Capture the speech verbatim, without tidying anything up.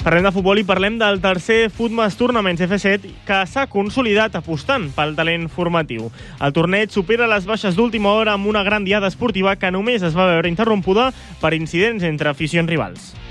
Parlem de futbol i parlem del tercer Footmas Tournament F set que s'ha consolidat apostant pel talent formatiu. El torneig supera les baixes d'última hora amb una gran diada esportiva que només es va veure interrompuda per incidents entre aficions rivals.